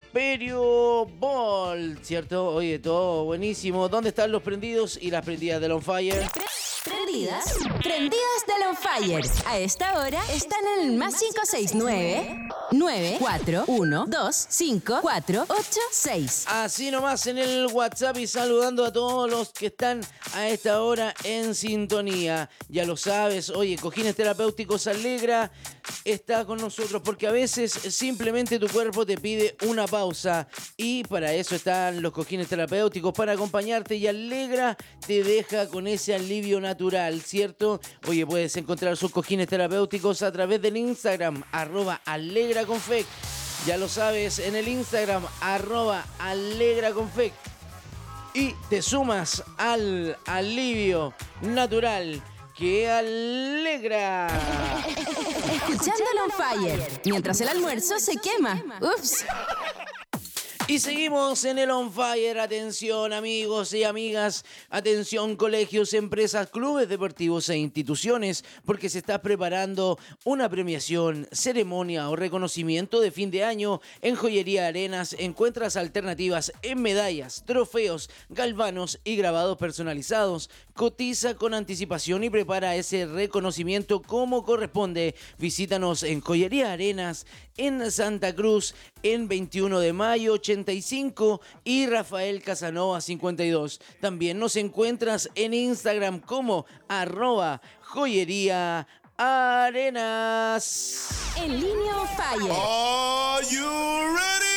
Imperio Ball, ¿cierto? Oye, todo buenísimo. ¿Dónde están los prendidos y las prendidas del On Fire? Prendidas del On Fire. A esta hora están en el más 569-941-2548-6. Así nomás en el WhatsApp y saludando a todos los que están a esta hora en sintonía. Ya lo sabes, oye, Cojines Terapéuticos Alegra está con nosotros porque a veces simplemente tu cuerpo te pide una pausa y para eso están los Cojines Terapéuticos, para acompañarte, y Alegra te deja con ese alivio natural, ¿cierto? Oye, puedes encontrar sus Cojines Terapéuticos a través del Instagram, @alegraconfec. Ya lo sabes, en el Instagram, @alegraconfec. Y te sumas al alivio natural que alegra. Escuchando el On Fire, mientras el almuerzo se quema. Ups. Y seguimos en el On Fire. Atención, amigos y amigas. Atención, colegios, empresas, clubes deportivos e instituciones, porque se está preparando una premiación, ceremonia o reconocimiento de fin de año. En Joyería Arenas encuentras alternativas en medallas, trofeos, galvanos y grabados personalizados. Cotiza con anticipación y prepara ese reconocimiento como corresponde. Visítanos en Joyería Arenas en Santa Cruz en 21 de mayo 85 y Rafael Casanova 52. También nos encuentras en Instagram como @joyería arenas. En línea On Fire. Are you ready?